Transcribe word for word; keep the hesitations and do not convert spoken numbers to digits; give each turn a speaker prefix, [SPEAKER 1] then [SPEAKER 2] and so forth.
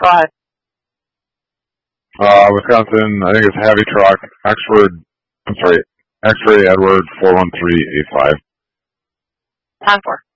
[SPEAKER 1] five.
[SPEAKER 2] Uh, Wisconsin, I think it's heavy truck. Exford, I'm sorry, X-ray Edward four one three eight five.
[SPEAKER 1] Time four.